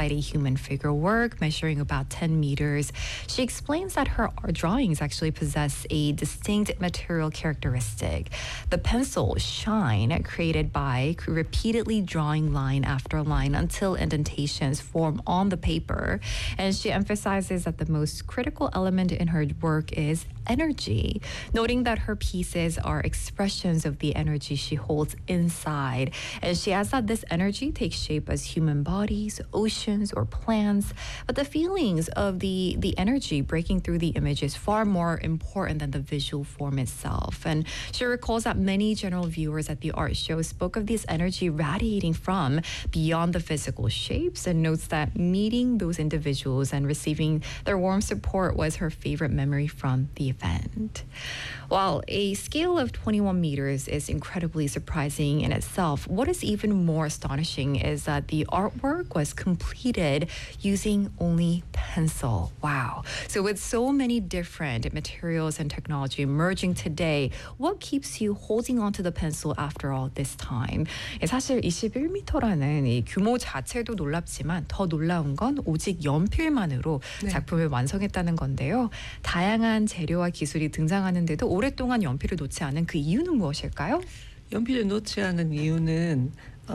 inside a human figure work measuring about 10 meters. She explains that her drawings actually possess a distinct material characteristic. The pencil shine created by repeatedly drawing line after line until indentations form on the paper. And she emphasizes that the most critical element in her work is energy, noting that her pieces are expressions of the energy she holds inside. And she adds that this energy takes shape as human bodies, oceans, or plants. But the feelings of the energy breaking through the image is far more important than the visual form itself. And she recalls that many general viewers at the art show spoke of this energy radiating from beyond the physical shapes, and notes that meeting those individuals and receiving their warm support was her favorite memory from the event. While a scale of 21 meters is incredibly surprising in itself, what is even more astonishing is that the artwork was completed using only pencil. Wow. So with so many different materials and technology emerging today, what keeps you holding onto the pencil after all this time? 사실 21m라는 이 규모 자체도 놀랍지만 더 놀라운 건 오직 연필만으로 작품을 완성했다는 건데요. 다양한 재료와 기술이 등장하는데도 오랫동안 연필을 놓지 않은 그 이유는 무엇일까요? 연필을 놓지 않은 이유는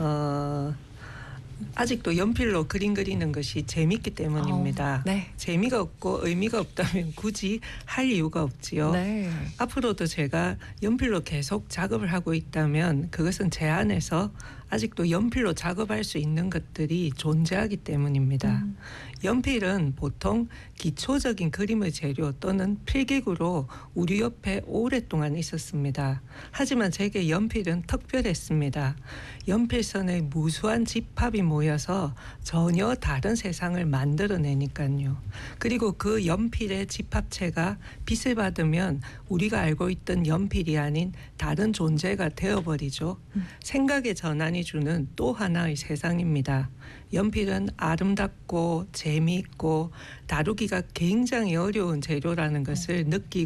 아직도 연필로 그림 그리는 것이 재밌기 때문입니다. 네. 재미가 없고 의미가 없다면 굳이 할 이유가 없지요. 네. 앞으로도 제가 연필로 계속 작업을 하고 있다면 그것은 제 안에서 아직도 연필로 작업할 수 있는 것들이 존재하기 때문입니다. 연필은 보통 기초적인 그림의 재료 또는 필기구로 우리 옆에 오랫동안 있었습니다. 하지만 제게 연필은 특별했습니다. 연필선의 무수한 집합이 모여서 전혀 다른 세상을 만들어내니까요. 그리고 그 연필의 집합체가 빛을 받으면 우리가 알고 있던 연필이 아닌 다른 존재가 되어버리죠. 생각의 전환이 주는 또 하나의 세상입니다. 연필은 아름답고 재미있고 다루기가 굉장히 어려운 재료라는 것을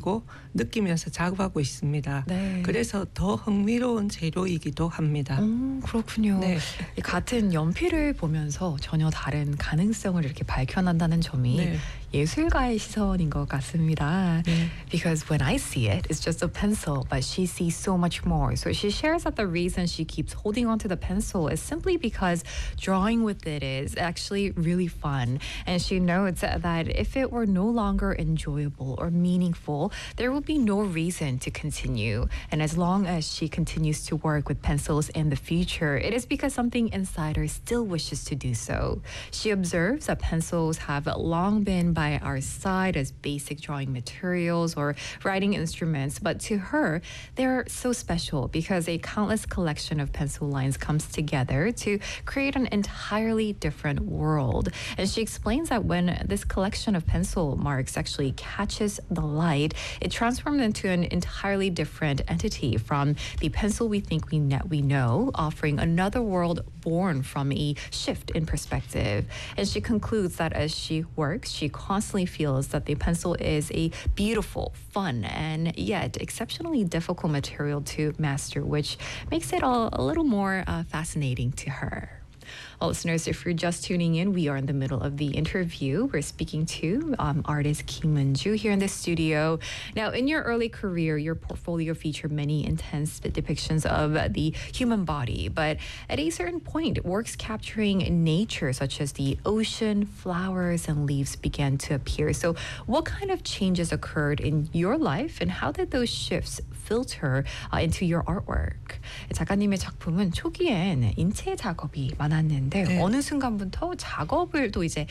느끼면서 작업하고 있습니다. 네. 그래서 더 흥미로운 재료이기도 합니다. 그렇군요. 네. 같은 연필을 보면서 전혀 다른 가능성을 이렇게 발견한다는 점이 네. 예술가의 시선인 것 같습니다. 네. Because when I see it, it's just a pencil, but she sees so much more. So she shares that the reason she keeps holding onto the pencil is simply because drawing with it is actually really fun. And she notes that if it were no longer enjoyable or meaningful, there will be no reason to continue. And as long as she continues to work with pencils in the future, it is because something inside her still wishes to do so. She observes that pencils have long been by our side as basic drawing materials or writing instruments, but to her, they're so special because a countless collection of pencil lines comes together to create an entirely different world. And she explains that when this collection of pencil marks actually catches the light, it transforms into an entirely different entity from the pencil we think we know, offering another world born from a shift in perspective. And she concludes that as she works, she constantly feels that the pencil is a beautiful, fun, and yet exceptionally difficult material to master, which makes it a little more fascinating to her. Well, listeners, if you're just tuning in, we are in the middle of the interview. We're speaking to artist Kim Eun-ju here in the studio. Now, in your early career, your portfolio featured many intense depictions of the human body. But at a certain point, works capturing nature, such as the ocean, flowers, and leaves, began to appear. So what kind of changes occurred in your life, and how did those shifts filter into your artwork? 작가님의 작품은 초기엔 인체 작업이 많았는데 네. 어느 순간부터 작업을 또 이제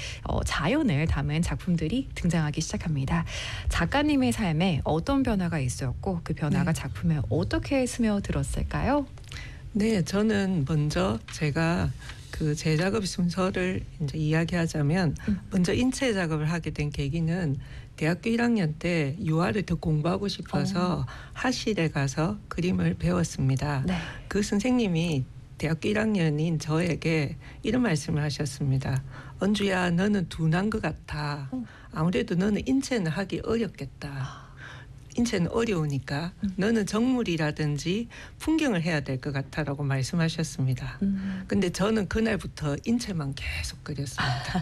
자연을 담은 작품들이 등장하기 시작합니다. 작가님의 삶에 어떤 변화가 있었고 그 변화가 작품에 어떻게 스며들었을까요? 네, 저는 먼저 제가 그 제 작업 순서를 이제 이야기하자면 먼저 인체 작업을 하게 된 계기는 대학교 1학년 때 유화를 더 공부하고 싶어서 하실에 가서 그림을 배웠습니다. 네. 그 선생님이 대학교 1학년인 저에게 이런 말씀을 하셨습니다. 은주야, 너는 둔한 것 같아. 아무래도 너는 인체는 하기 어렵겠다. 인체는 어려우니까 너는 정물이라든지 풍경을 해야 될 것 같아라고 말씀하셨습니다. 근데 저는 그날부터 인체만 계속 그렸습니다.